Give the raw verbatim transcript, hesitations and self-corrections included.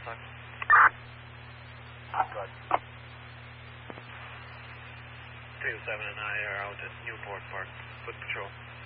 Fox. Good. three oh seven and I are out at Newport Park. Foot patrol.